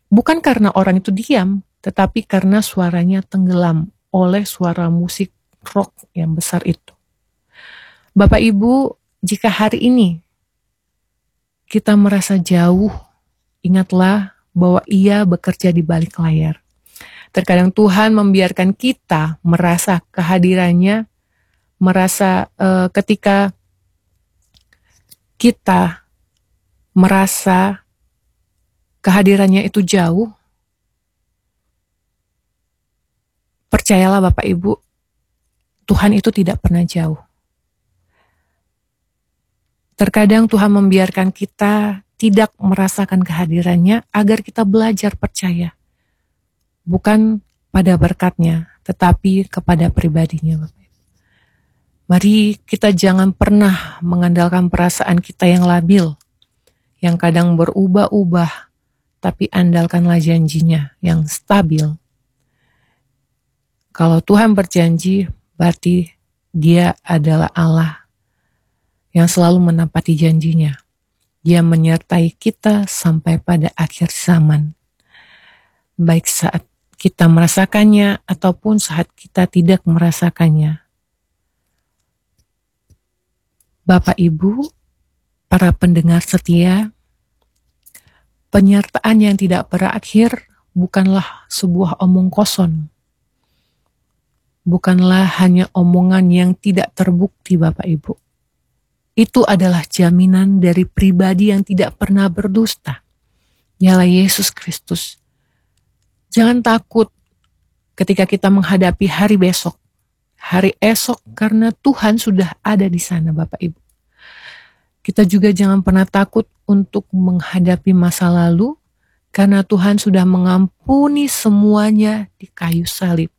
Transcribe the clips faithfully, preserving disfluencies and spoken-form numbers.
Bukan karena orang itu diam, tetapi karena suaranya tenggelam oleh suara musik rock yang besar itu. Bapak Ibu, jika hari ini kita merasa jauh, ingatlah bahwa Ia bekerja di balik layar. Terkadang Tuhan membiarkan kita merasa kehadirannya, merasa uh, ketika kita merasa kehadirannya itu jauh, percayalah Bapak Ibu, Tuhan itu tidak pernah jauh. Terkadang Tuhan membiarkan kita tidak merasakan kehadirannya agar kita belajar percaya. Bukan pada berkatnya, tetapi kepada pribadinya. Bapak Ibu. Mari kita jangan pernah mengandalkan perasaan kita yang labil, yang kadang berubah-ubah, tapi andalkanlah janjinya yang stabil. Kalau Tuhan berjanji, berarti Dia adalah Allah yang selalu menepati janjinya. Dia menyertai kita sampai pada akhir zaman. Baik saat kita merasakannya ataupun saat kita tidak merasakannya. Bapak Ibu, para pendengar setia, penyertaan yang tidak berakhir bukanlah sebuah omong kosong. Bukanlah hanya omongan yang tidak terbukti, Bapak Ibu. Itu adalah jaminan dari pribadi yang tidak pernah berdusta. Ialah Yesus Kristus. Jangan takut ketika kita menghadapi hari besok. Hari esok karena Tuhan sudah ada di sana, Bapak Ibu. Kita juga jangan pernah takut untuk menghadapi masa lalu karena Tuhan sudah mengampuni semuanya di kayu salib.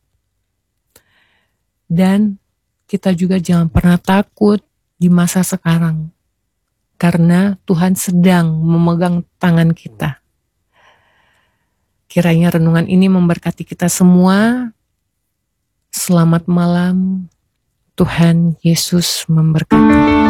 Dan kita juga jangan pernah takut di masa sekarang karena Tuhan sedang memegang tangan kita. Kiranya renungan ini memberkati kita semua. Selamat malam, Tuhan Yesus memberkati.